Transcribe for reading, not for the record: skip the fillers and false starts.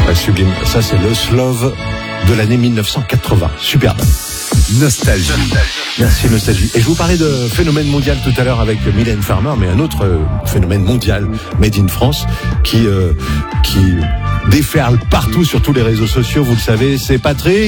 Ouais, sublime. Ça, c'est Lost Love de l'année 1980. Superbe. Nostalgie. Merci, Nostalgie. Et je vous parlais de phénomène mondial tout à l'heure avec Mylène Farmer, mais un autre phénomène mondial, made in France, qui déferle partout sur tous les réseaux sociaux. Vous le savez, c'est Patrick